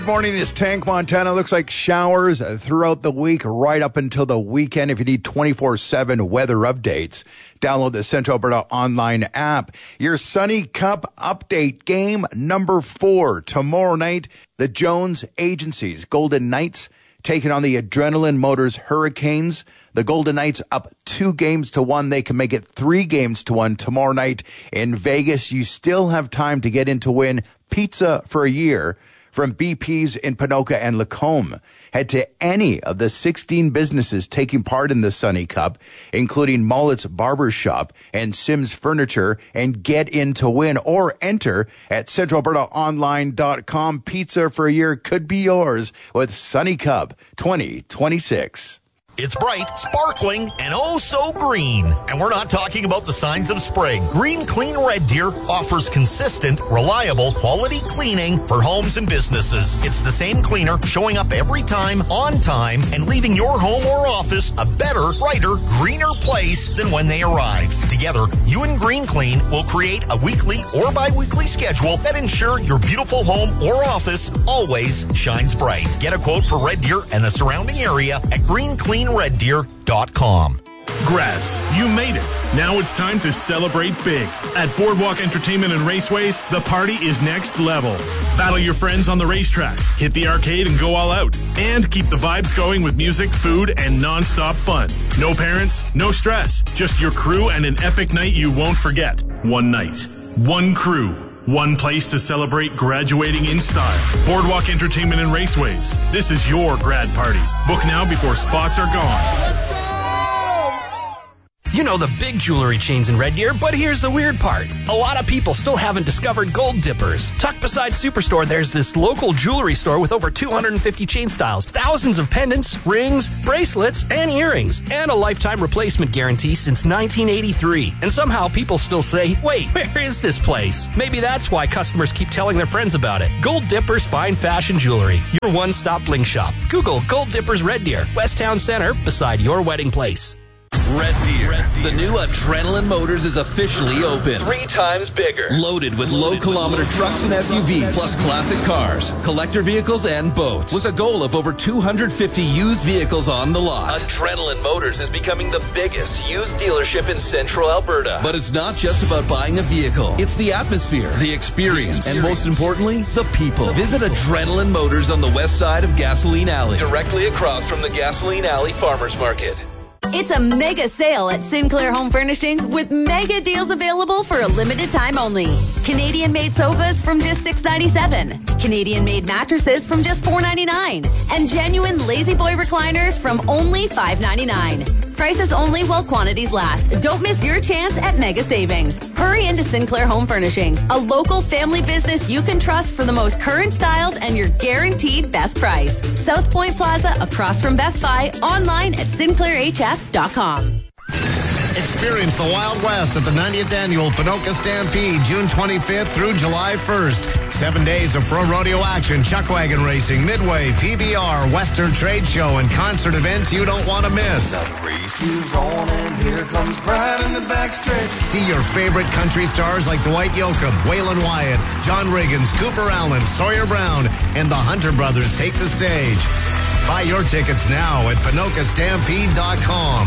Good morning, it's Tank Montana. Looks like showers throughout the week, right up until the weekend. If you need 24/7 weather updates, download the Central Alberta online app. Your Sunny Cup update, game number 4. Tomorrow night, the Jones Agencies Golden Knights taking on the Adrenaline Motors Hurricanes. The Golden Knights up 2-1. They can make it 3-1 tomorrow night in Vegas. You still have time to get in to win pizza for a year from BP's in Ponoka and Lacombe. Head to any of the 16 businesses taking part in the Sunny Cup, including Mullet's Barbershop and Sims Furniture, and get in to win, or enter at centralalbertaonline.com. Pizza for a year could be yours with Sunny Cup 2026. It's bright, sparkling, and oh so green. And we're not talking about the signs of spring. Green Clean Red Deer offers consistent, reliable, quality cleaning for homes and businesses. It's the same cleaner showing up every time, on time, and leaving your home or office a better, brighter, greener place than when they arrived. Together, you and Green Clean will create a weekly or bi-weekly schedule that ensure your beautiful home or office always shines bright. Get a quote for Red Deer and the surrounding area at greencleanreddeer.com. Grads, you made it. Now it's time to celebrate big. At Boardwalk Entertainment and Raceways, the party is next level. Battle your friends on the racetrack, hit the arcade and go all out, and keep the vibes going with music, food, and non-stop fun. No parents, no stress, just your crew and an epic night you won't forget. One night, one crew, one place to celebrate graduating in style. Boardwalk Entertainment and Raceways. This is your grad party. Book now before spots are gone. You know the big jewelry chains in Red Deer, but here's the weird part. A lot of people still haven't discovered Gold Dippers. Tucked beside Superstore, there's this local jewelry store with over 250 chain styles, thousands of pendants, rings, bracelets, and earrings, and a lifetime replacement guarantee since 1983. And somehow people still say, wait, where is this place? Maybe that's why customers keep telling their friends about it. Gold Dippers Fine Fashion Jewelry, your one-stop bling shop. Google Gold Dippers Red Deer, West Town Center, beside your wedding place. Red Deer. The new Adrenaline Motors is officially open. 3 times bigger. Loaded with low-kilometer trucks and SUVs, plus classic cars, collector vehicles, and boats. With a goal of over 250 used vehicles on the lot. Adrenaline Motors is becoming the biggest used dealership in Central Alberta. But it's not just about buying a vehicle. It's the atmosphere, the experience, and most importantly, the people. Visit Adrenaline Motors on the west side of Gasoline Alley, directly across from the Gasoline Alley Farmers Market. It's a mega sale at Sinclair Home Furnishings with mega deals available for a limited time only. Canadian-made sofas from just $6.97. Canadian-made mattresses from just $4.99. And genuine Lazy Boy recliners from only $5.99. Prices only while quantities last. Don't miss your chance at mega savings. Hurry into Sinclair Home Furnishings, a local family business you can trust for the most current styles and your guaranteed best price. South Point Plaza across from Best Buy, online at sinclairhf.com. Experience the Wild West at the 90th Annual Ponoka Stampede, June 25th through July 1st. 7 days of pro rodeo action, chuckwagon racing, midway, PBR, Western Trade Show, and concert events you don't want to miss. The race is on and here comes Brad in the backstretch. See your favorite country stars like Dwight Yoakam, Waylon Wyatt, John Riggins, Cooper Allen, Sawyer Brown, and the Hunter Brothers take the stage. Buy your tickets now at PonokaStampede.com.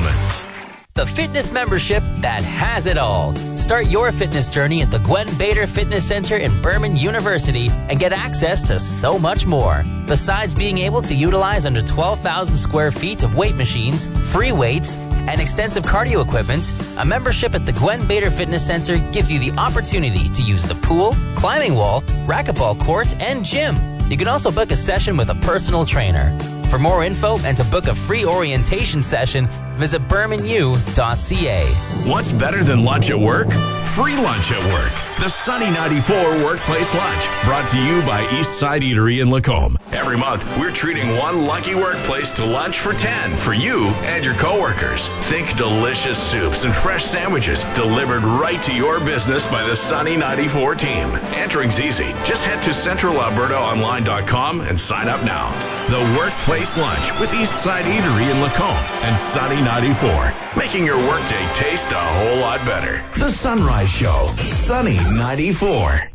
The fitness membership that has it all. Start your fitness journey at the Gwen Bader Fitness Center in Berman University and get access to so much more. Besides being able to utilize under 12,000 square feet of weight machines, free weights, and extensive cardio equipment, a membership at the Gwen Bader Fitness Center gives you the opportunity to use the pool, climbing wall, racquetball court, and gym. You can also book a session with a personal trainer. For more info and to book a free orientation session, visit bermanu.ca. What's better than lunch at work? Free lunch at work. The Sunny 94 Workplace Lunch, brought to you by Eastside Eatery in Lacombe. Every month, we're treating one lucky workplace to lunch for 10 for you and your coworkers. Think delicious soups and fresh sandwiches delivered right to your business by the Sunny 94 team. Entering's easy. Just head to centralalbertaonline.com and sign up now. The Workplace Lunch with Eastside Eatery in Lacombe and Sunny 94, making your workday taste a whole lot better. The Sunrise Show, Sunny 94.